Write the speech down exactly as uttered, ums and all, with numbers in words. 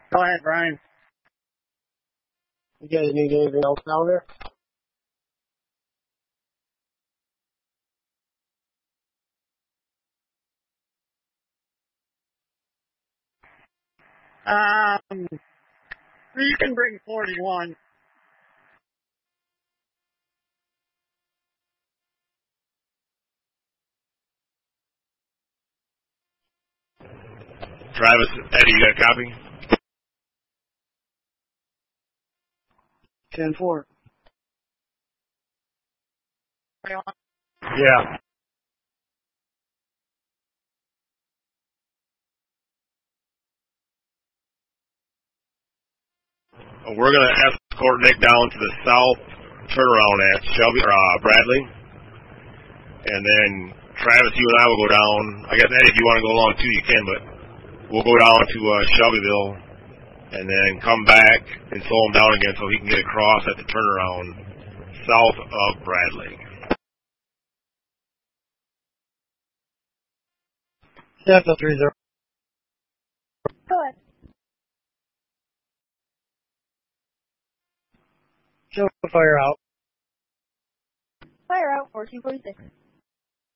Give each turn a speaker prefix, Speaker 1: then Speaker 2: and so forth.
Speaker 1: Go ahead, Brian.
Speaker 2: You guys need anything else down there?
Speaker 1: Um, you can bring forty-one.
Speaker 3: Travis, Eddie, you got a copy?
Speaker 2: ten four.
Speaker 3: Yeah. We're going to escort Nick down to the south turnaround at Shelby or uh, Bradley. And then Travis, you and I will go down. I guess, Eddie, if you want to go along too, you can, but we'll go down to uh, Shelbyville and then come back and slow him down again so he can get across at the turnaround south of Bradley.
Speaker 2: Delta three zero.
Speaker 4: Go ahead.
Speaker 2: Show fire out.
Speaker 4: Fire out, fourteen forty-six.